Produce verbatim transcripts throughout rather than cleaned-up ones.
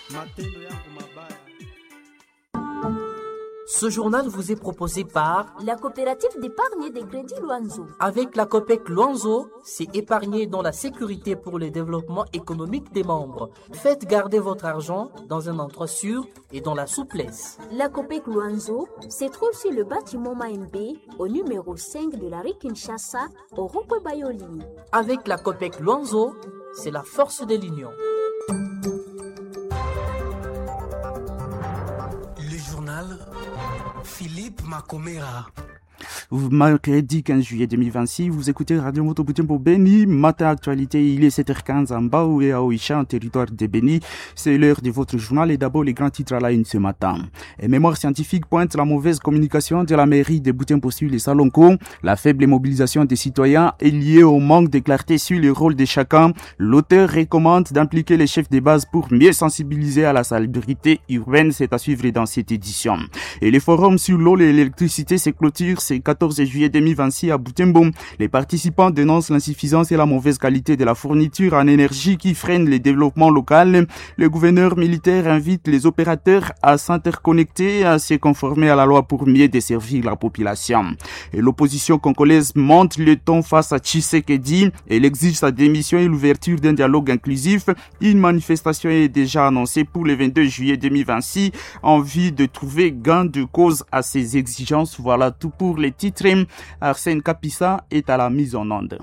Ce journal vous est proposé par la coopérative d'épargne et de crédit Luanzo. Avec la COPEC Luanzo, c'est épargner dans la sécurité pour le développement économique des membres. Faites garder votre argent dans un endroit sûr et dans la souplesse. La COPEC Luanzo se trouve sur le bâtiment Maembe, au numéro cinq de la rue Kinshasa, au rond-point Bayoli. Avec la COPEC Luanzo, c'est la force de l'union. Le journal Philippe Macomera. Mercredi quinze juillet deux mille vingt-six, vous écoutez Radio Moto Butembo Beni. Matin actualité, il est sept heures quinze en Baou et à Oicha, en territoire de Beni. C'est l'heure de votre journal et d'abord les grands titres à la une ce matin. Et Mémoire scientifique pointe la mauvaise communication de la mairie de Butembo sur les Salonko. La faible mobilisation des citoyens est liée au manque de clarté sur le rôle de chacun. L'auteur recommande d'impliquer les chefs de base pour mieux sensibiliser à la salubrité urbaine. C'est à suivre dans cette édition. Et les forums sur l'eau et l'électricité se clôturent ce quatorze juillet deux mille vingt-six à Butembo. Les participants dénoncent l'insuffisance et la mauvaise qualité de la fourniture en énergie qui freine le développement local. Le gouverneur militaire invite les opérateurs à s'interconnecter, à se conformer à la loi pour mieux desservir la population. Et l'opposition congolaise monte le ton face à Tshisekedi. Elle exige sa démission et l'ouverture d'un dialogue inclusif. Une manifestation est déjà annoncée pour le vingt-deux juillet deux mille vingt-six en vue de trouver gain de cause à ces exigences. Voilà tout pour les titres. Arsène Kapissa est à la mise en onde.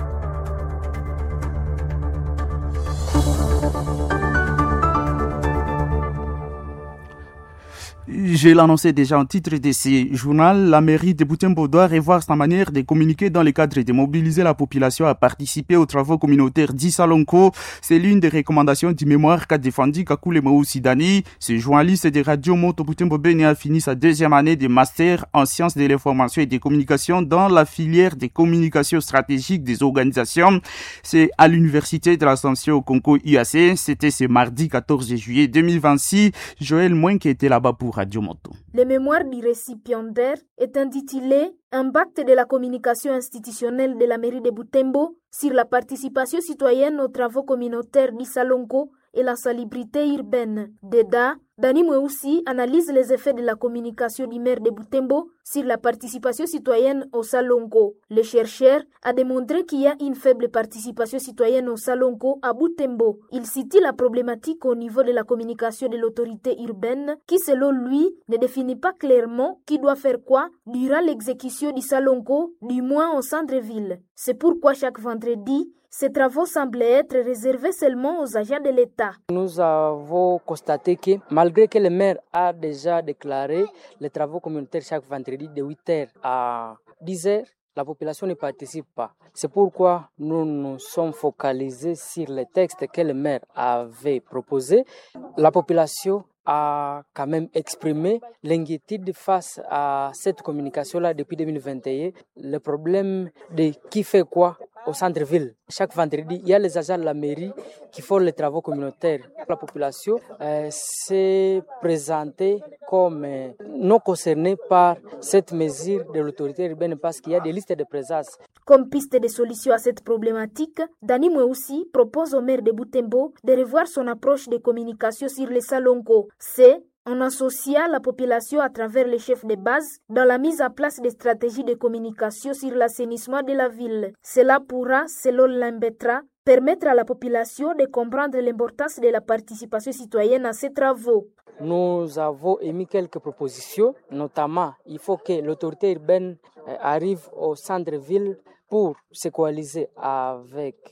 Je l'annonçais déjà en titre de ce journal, la mairie de Butembo doit revoir sa manière de communiquer dans le cadre de mobiliser la population à participer aux travaux communautaires d'Isalonko. C'est l'une des recommandations du mémoire qu'a défendu Kakule Sidani. Ce journaliste de Radio Moto Butembo Beni a fini sa deuxième année de master en sciences de l'information et des communications dans la filière des communications stratégiques des organisations. C'est à l'université de l'Ascension au Congo U A C. C'était ce mardi quatorze juillet deux mille vingt-six. Joël Moin qui était là-bas pour Radio Moto. Le mémoire du récipiendaire est intitulé « Impact de la communication institutionnelle de la mairie de Butembo sur la participation citoyenne aux travaux communautaires d'Isalonko et la salubrité urbaine ». Dedans, Dani Mweusi analyse les effets de la communication du maire de Butembo sur la participation citoyenne au Salonko. Le chercheur a démontré qu'il y a une faible participation citoyenne au Salonko à Butembo. Il cite la problématique au niveau de la communication de l'autorité urbaine qui, selon lui, ne définit pas clairement qui doit faire quoi durant l'exécution du Salonko, du moins au centre-ville. C'est pourquoi chaque vendredi, ces travaux semblaient être réservés seulement aux agents de l'État. Nous avons constaté que malgré que le maire a déjà déclaré les travaux communautaires chaque vendredi de huit heures à dix heures, la population ne participe pas. C'est pourquoi nous nous sommes focalisés sur les textes que le maire avait proposés. La population a quand même exprimé l'inquiétude face à cette communication-là depuis deux mille vingt et un. Le problème de qui fait quoi au centre-ville. Chaque vendredi, il y a les agents de la mairie qui font les travaux communautaires. La population euh, s'est présentée comme euh, non concernée par cette mesure de l'autorité urbaine parce qu'il y a des listes de présence. Comme piste de solution à cette problématique, Dani Mweusi propose au maire de Butembo de revoir son approche de communication sur les Salonko. C'est en associant la population à travers les chefs de base dans la mise en place des stratégies de communication sur l'assainissement de la ville. Cela pourra, selon l'Imbetra, permettre à la population de comprendre l'importance de la participation citoyenne à ces travaux. Nous avons émis quelques propositions, notamment il faut que l'autorité urbaine arrive au centre-ville pour se coaliser avec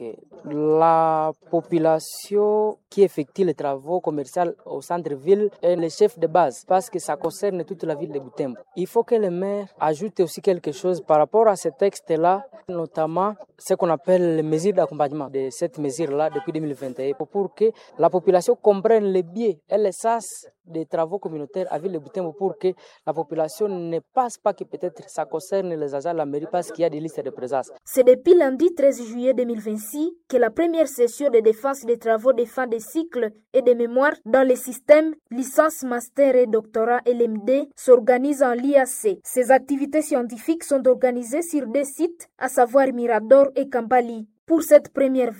la population qui effectue les travaux commerciaux au centre-ville et les chefs de base, parce que ça concerne toute la ville de Butembo. Il faut que le maire ajoute aussi quelque chose par rapport à ce texte-là, notamment ce qu'on appelle les mesures d'accompagnement de cette mesure-là depuis deux mille vingt et un, pour que la population comprenne les biais et les sas des travaux communautaires à ville de Butembo, pour que la population ne passe pas que peut-être ça concerne les agents de la mairie parce qu'il y a des listes de présence. C'est depuis lundi treize juillet deux mille vingt-six que la première session de défense des travaux de fin de cycle et de mémoire dans les systèmes licence, master et doctorat L M D s'organise en l'I A C. Ces activités scientifiques sont organisées sur deux sites, à savoir Mirador et Kampali. Pour cette première vague,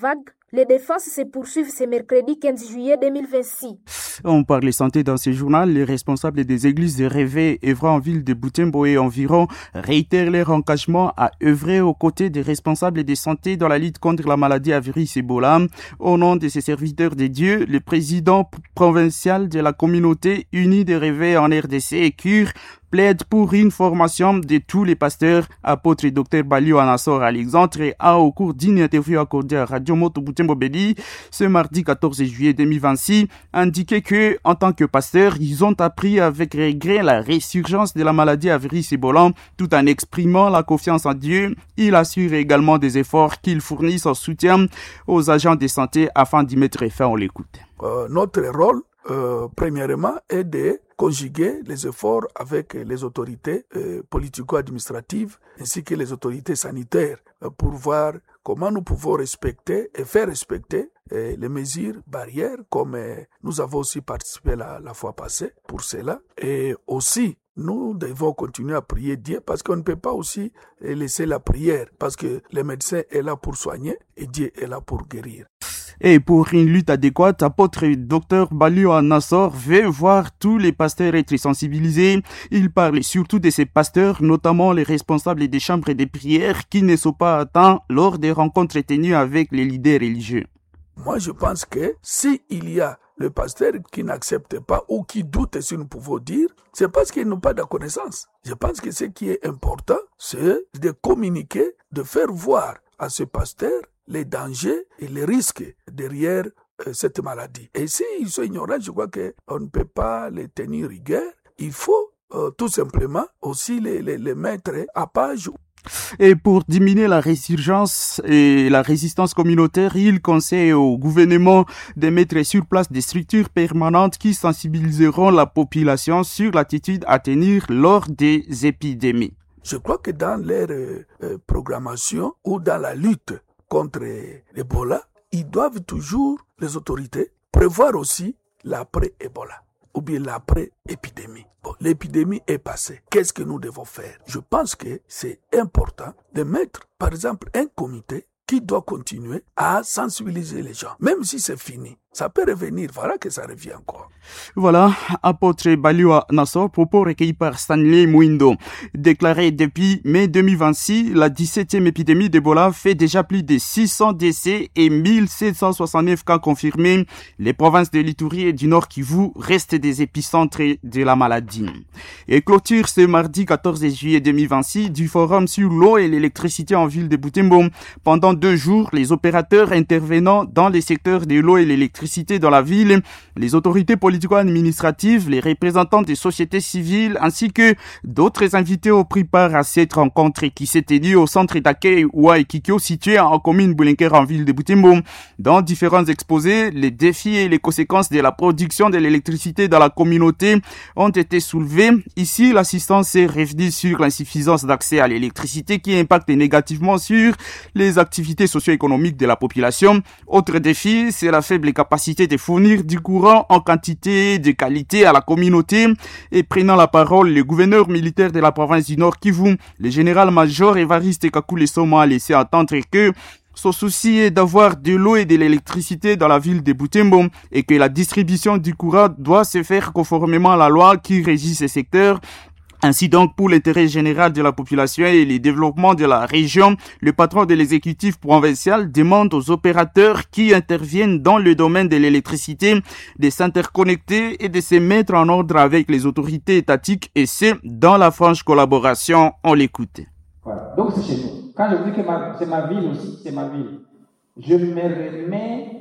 Les défenses se poursuivent ce mercredi quinze juillet deux mille vingt-six. On parle santé dans ce journal. Les responsables des églises de Réveil, œuvrant en ville de Butembo et environ, réitèrent leur engagement à œuvrer aux côtés des responsables de santé dans la lutte contre la maladie à virus Ebola. Au nom de ces serviteurs de Dieu, le président provincial de la communauté unie de Réveil en R D C et Cure plaide pour une formation de tous les pasteurs. Apôtre Dr Balio Anassor Alexandre a, au cours d'une interview accordée à Radio Moto Butembo Beni ce mardi quatorze juillet deux mille vingt-six, indiqué que, en tant que pasteurs, ils ont appris avec regret la résurgence de la maladie à virus Ebola, tout en exprimant la confiance en Dieu. Il assure également des efforts qu'ils fournissent en soutien aux agents de santé afin d'y mettre fin. On l'écoute. Euh, notre rôle, euh, premièrement, est de conjuguer les efforts avec les autorités euh, politico-administratives ainsi que les autorités sanitaires euh, pour voir comment nous pouvons respecter et faire respecter euh, les mesures barrières comme euh, nous avons aussi participé la, la fois passée pour cela. Et aussi, nous devons continuer à prier Dieu parce qu'on ne peut pas aussi laisser la prière parce que le médecin est là pour soigner et Dieu est là pour guérir. Et pour une lutte adéquate, apôtre Dr Balio Anassor veut voir tous les pasteurs être sensibilisés. Il parle surtout de ces pasteurs, notamment les responsables des chambres de prière qui ne sont pas atteints lors des rencontres tenues avec les leaders religieux. Moi, je pense que s'il y a le pasteur qui n'accepte pas ou qui doute, si nous pouvons dire, c'est parce qu'ils n'ont pas de connaissance. Je pense que ce qui est important, c'est de communiquer, de faire voir à ce pasteur les dangers et les risques derrière euh, cette maladie. Et s'ils sont ignorants, je crois qu'on ne peut pas les tenir rigueur. Il faut euh, tout simplement aussi les, les, les mettre à page. Et pour diminuer la résurgence et la résistance communautaire, il conseille au gouvernement de mettre sur place des structures permanentes qui sensibiliseront la population sur l'attitude à tenir lors des épidémies. Je crois que dans leur euh, euh, programmation ou dans la lutte contre l'Ebola, ils doivent toujours, les autorités, prévoir aussi l'après-Ebola ou bien l'après-épidémie. Bon, l'épidémie est passée. Qu'est-ce que nous devons faire? Je pense que c'est important de mettre, par exemple, un comité qui doit continuer à sensibiliser les gens. Même si c'est fini, ça peut revenir. Voilà que ça revient encore. Voilà, apôtre Balio Anassor, propos recueillis par Stanley Mwindo. Déclaré depuis mai deux mille vingt-six, la dix-septième épidémie d'Ebola fait déjà plus de six cents décès et mille sept cent soixante-neuf cas confirmés. Les provinces de l'Ituri et du Nord Kivu restent des épicentres de la maladie. Et clôture ce mardi quatorze juillet deux mille vingt-six du forum sur l'eau et l'électricité en ville de Butembo. Pendant deux jours, les opérateurs intervenant dans les secteurs de l'eau et l'électricité dans la ville, les autorités politico-administratives, les représentants des sociétés civiles ainsi que d'autres invités ont pris part à cette rencontre qui s'est tenue au centre d'accueil Oua Ekikyo situé en commune Boulenker en ville de Butembo. Dans différents exposés, les défis et les conséquences de la production de l'électricité dans la communauté ont été soulevés. Ici, l'assistance est revenue sur l'insuffisance d'accès à l'électricité qui impacte négativement sur les activités socio-économiques de la population. Autre défi, c'est la faible capacité de fournir du courant en quantité de qualité à la communauté. Et prenant la parole, le gouverneur militaire de la province du Nord Kivu, le général-major Évariste Kakule Soma, a laissé entendre que son souci est d'avoir de l'eau et de l'électricité dans la ville de Butembo et que la distribution du courant doit se faire conformément à la loi qui régit ce secteur. Ainsi donc, pour l'intérêt général de la population et le développement de la région, le patron de l'exécutif provincial demande aux opérateurs qui interviennent dans le domaine de l'électricité de s'interconnecter et de se mettre en ordre avec les autorités étatiques et c'est dans la franche collaboration. On l'écoute. Voilà. Donc c'est chez nous. Quand je dis que ma, c'est ma ville aussi, c'est ma ville. Je me remets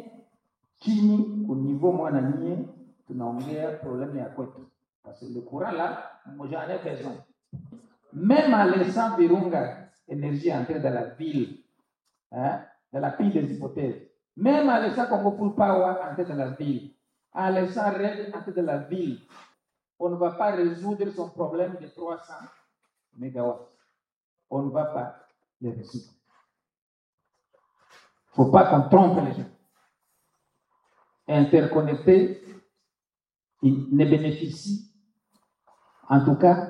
chini au niveau mwananie, tunaongea problème ya kwetu. Parce que le courant là, moi j'en ai besoin. Même en laissant Virunga énergie entrer dans la ville, hein, dans la pile des hypothèses, même en laissant Congo Pool Power entrer dans la ville, en laissant Red entrer dans la ville, on ne va pas résoudre son problème de trois cents mégawatts. On ne va pas les résoudre. Il ne faut pas qu'on trompe les gens. Interconnectés, ils ne bénéficient en tout cas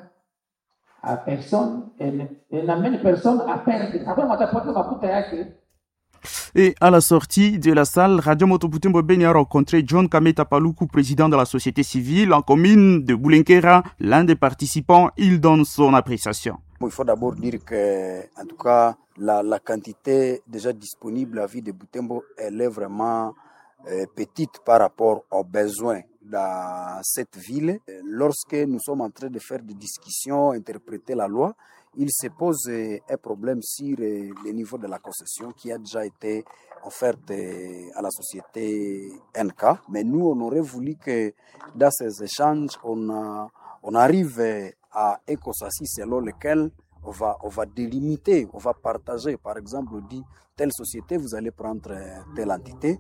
à personne et n'amène personne à perdre. Après, on va t'apporter ma puta yake. Et à la sortie de la salle, Radio Moto Butembo Beni a rencontré John Kameta Paluku, président de la société civile en commune de Boulenkera. L'un des participants, il donne son appréciation. Bon, il faut d'abord dire que, en tout cas, la, la quantité déjà disponible à vie de Butembo, elle est vraiment euh, petite par rapport aux besoins dans cette ville. Lorsque nous sommes en train de faire des discussions, interpréter la loi, il se pose un problème sur le niveau de la concession qui a déjà été offerte à la société N K. Mais nous, on aurait voulu que dans ces échanges, on, a, on arrive à un consensus selon lequel on va, on va délimiter, on va partager. Par exemple, on dit, telle société, vous allez prendre telle entité.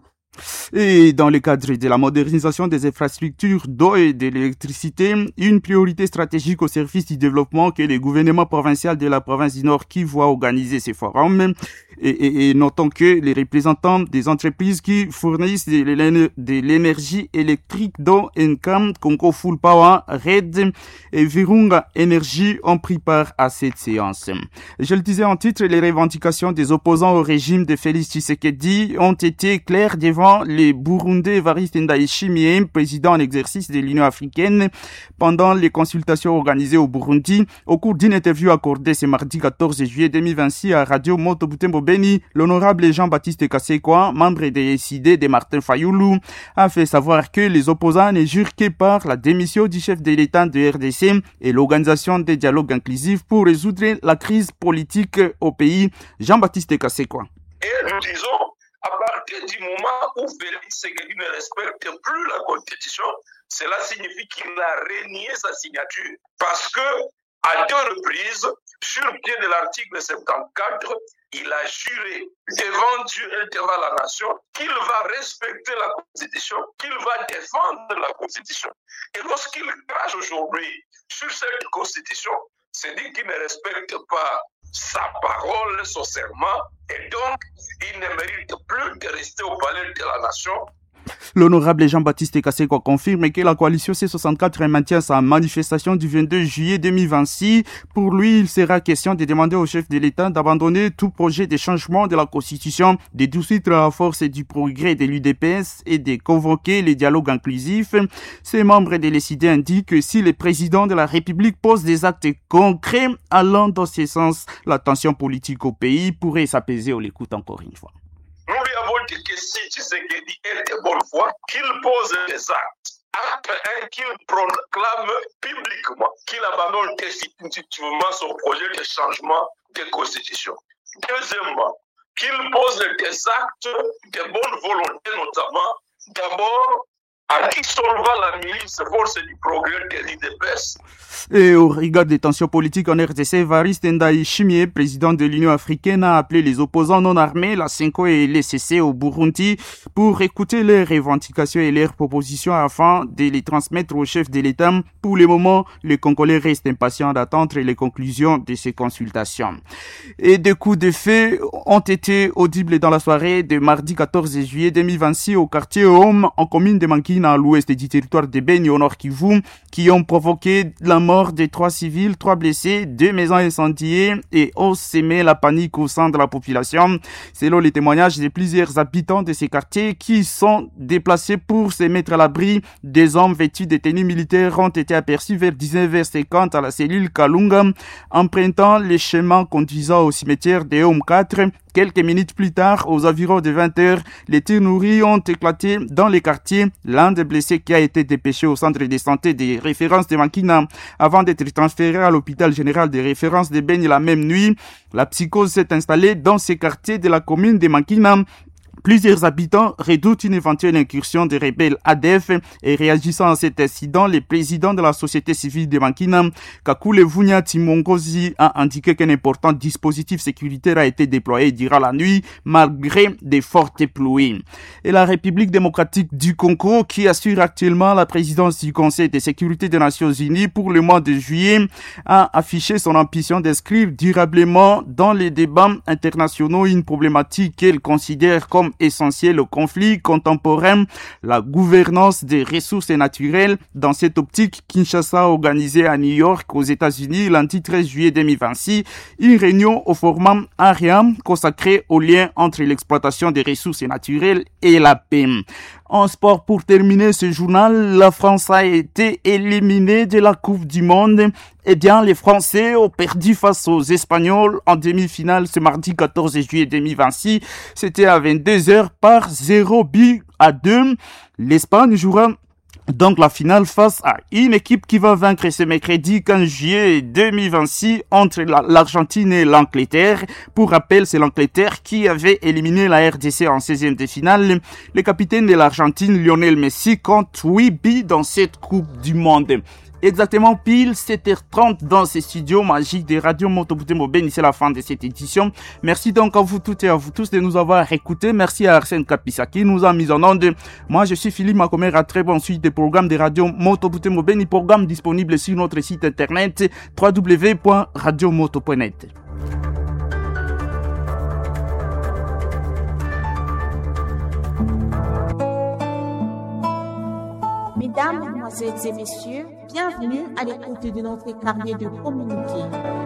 Et dans le cadre de la modernisation des infrastructures d'eau et de l'électricité, une priorité stratégique au service du développement que le gouvernement provincial de la province du Nord qui voit organiser ces forums. Et, et, et notons que les représentants des entreprises qui fournissent de l'énergie électrique dont Encam, Congo Full Power, Red et Virunga Energy ont pris part à cette séance. Je le disais en titre, les revendications des opposants au régime de Félix Tshisekedi ont été claires devant les Burundais Evariste Ndayishimiye, président en exercice de l'Union africaine, pendant les consultations organisées au Burundi. Au cours d'une interview accordée ce mardi quatorze juillet deux mille vingt-six à Radio Moto Butembo Beni, l'honorable Jean-Baptiste Kasekwa, membre des S I D de Martin Fayoulou, a fait savoir que les opposants ne jurent que par la démission du chef de l'État de R D C et l'organisation des dialogues inclusifs pour résoudre la crise politique au pays. Jean-Baptiste Kasekwa. Et nous disons, à partir du moment où Félix Tshisekedi ne respecte plus la Constitution, cela signifie qu'il a renié sa signature. Parce que, à deux reprises, sur le pied de l'article soixante-quatorze, il a juré devant Dieu et devant la nation qu'il va respecter la Constitution, qu'il va défendre la Constitution. Et lorsqu'il crache aujourd'hui sur cette Constitution, c'est dit qu'il ne respecte pas sa parole, son serment, et donc il ne mérite plus de rester au palais de la nation. L'honorable Jean-Baptiste Kasekwa confirme que la coalition C soixante-quatre maintient sa manifestation du vingt-deux juillet deux mille vingt-six. Pour lui, il sera question de demander au chef de l'État d'abandonner tout projet de changement de la Constitution, de dissoudre la force du progrès de l'U D P S et de convoquer les dialogues inclusifs. Ces membres de l'E S I D indiquent que si le président de la République pose des actes concrets allant dans ce sens, la tension politique au pays pourrait s'apaiser. On l'écoute encore une fois. Nous lui avons dit que si Tshisekedi est de bonne foi, qu'il pose des actes. Acte un, qu'il proclame publiquement qu'il abandonne définitivement son projet de changement de constitution. Deuxièmement, qu'il pose des actes de bonne volonté, notamment, d'abord, à dissolvant la milice force du progrès de l'U D P S. Et au regard des tensions politiques en R D C, Evariste Ndayishimiye, président de l'Union africaine, a appelé les opposants non armés, la Senko et l'E C C au Burundi, pour écouter leurs revendications et leurs propositions afin de les transmettre au chef de l'État. Pour le moment, les Congolais restent impatients d'attendre les conclusions de ces consultations. Et des coups de feu ont été audibles dans la soirée de mardi quatorze juillet deux mille vingt-six au quartier Home, en commune de Manki, à l'ouest du territoire de Beni au nord Kivu, qui ont provoqué la mort de trois civils, trois blessés, deux maisons incendiées et ont semé la panique au sein de la population. Selon les témoignages de plusieurs habitants de ces quartiers qui sont déplacés pour se mettre à l'abri, des hommes vêtus de tenues militaires ont été aperçus vers dix-neuf heures cinquante à la cellule Kalunga, empruntant les chemins conduisant au cimetière de Home quatre. Quelques minutes plus tard, aux environs de vingt heures, les tirs nourris ont éclaté dans les quartiers. L'un des blessés qui a été dépêché au centre de santé de référence de Mankina avant d'être transféré à l'hôpital général de référence de Beni la même nuit. La psychose s'est installée dans ces quartiers de la commune de Mankina. Plusieurs habitants redoutent une éventuelle incursion des rebelles A D F et réagissant à cet incident, le président de la société civile de Mankina, Kakule Vunya Timongozi, a indiqué qu'un important dispositif sécuritaire a été déployé durant la nuit malgré des fortes pluies. Et la République démocratique du Congo, qui assure actuellement la présidence du Conseil de sécurité des Nations Unies pour le mois de juillet, a affiché son ambition d'inscrire durablement dans les débats internationaux une problématique qu'elle considère comme comme essentiel au conflit contemporain, la gouvernance des ressources naturelles. Dans cette optique, Kinshasa a organisé à New York, aux États-Unis, lundi treize juillet deux mille vingt-six, une réunion au format ARIA consacrée au lien entre l'exploitation des ressources naturelles et la paix. En sport, pour terminer ce journal, la France a été éliminée de la Coupe du Monde. Eh bien, les Français ont perdu face aux Espagnols en demi-finale ce mardi quatorze juillet deux mille vingt-six. C'était à vingt-deux heures par zéro but à deux. L'Espagne jouera donc la finale face à une équipe qui va vaincre ce mercredi quinze juillet deux mille vingt-six entre la, l'Argentine et l'Angleterre. Pour rappel, c'est l'Angleterre qui avait éliminé la R D C en seizième de finale. Le capitaine de l'Argentine, Lionel Messi, compte huit buts dans cette Coupe du Monde. Exactement pile sept heures trente dans ces studios magiques de Radio Moto Butembo Beni. C'est la fin de cette édition. Merci donc à vous toutes et à vous tous de nous avoir écoutés. Merci à Arsène Kapisa qui nous a mis en onde. Moi, je suis Philippe Makomera. Très bonne suite des programmes de Radio Moto Butembo Beni. Programme disponible sur notre site internet w w w point radio moto point net. Mesdames, Mesdemoiselles et Messieurs, bienvenue à l'écoute de notre carnet de communiqué.